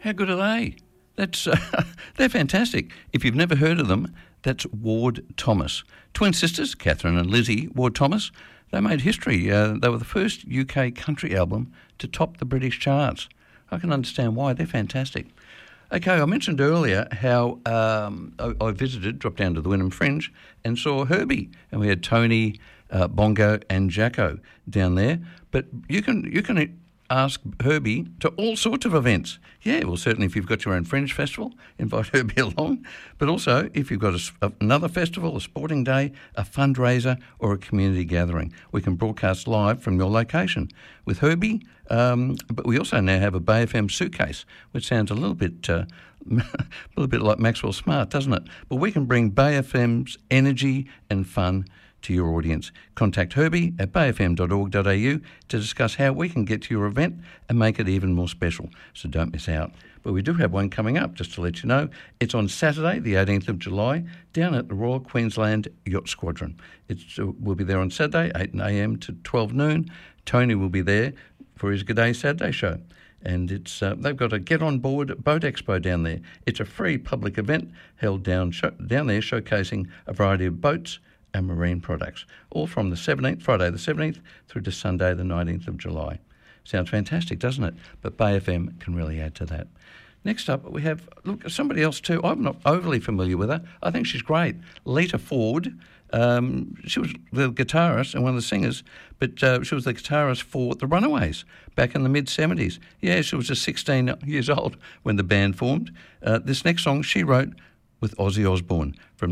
How good are they? That's they're fantastic. If you've never heard of them, that's Ward Thomas. Twin sisters, Catherine and Lizzie Ward Thomas. They made history. They were the first UK country album to top the British charts. I can understand why. They're fantastic. Okay, I mentioned earlier how I visited, dropped down to the Wynnum Fringe and saw Herbie, and we had Tony, Bongo and Jacko down there. But you can ask Herbie to all sorts of events. Yeah, well, certainly if you've got your own Fringe festival, invite Herbie along. But also if you've got another festival, a sporting day, a fundraiser or a community gathering, we can broadcast live from your location with Herbie. But we also now have a Bay FM suitcase, which sounds a little bit like Maxwell Smart, doesn't it? But we can bring Bay FM's energy and fun to your audience. Contact Herbie at bayfm.org.au to discuss how we can get to your event and make it even more special. So don't miss out. But we do have one coming up, just to let you know. It's on Saturday, the 18th of July, down at the Royal Queensland Yacht Squadron. We'll be there on Saturday, 8 a.m. to 12 noon. Tony will be there for his G'day Saturday show. And they've got a Get On Board Boat Expo down there. It's a free public event held down there showcasing a variety of boats and marine products, all from Friday the 17th through to Sunday the 19th of July. Sounds fantastic, doesn't it? But Bay FM can really add to that. Next up, we have, somebody else too. I'm not overly familiar with her. I think she's great. Lita Ford. She was the guitarist and one of the singers, but she was the guitarist for the Runaways back in the mid-70s. Yeah, she was just 16 years old when the band formed. This next song she wrote with Ozzy Osbourne from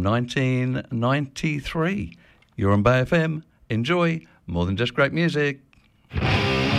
1993. You're on Bay FM. Enjoy. More than just great music.